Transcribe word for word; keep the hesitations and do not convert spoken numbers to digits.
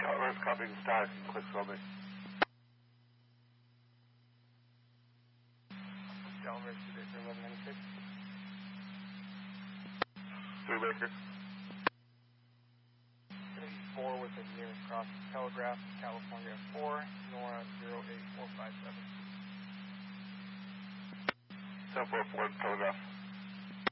Where's copying static and quick subbing? Delaware two Baker eleven ninety-six. Three Baker. four with the nearest cross Telegraph, California four, Nora zero eight four five seven. seven four four Telegraph.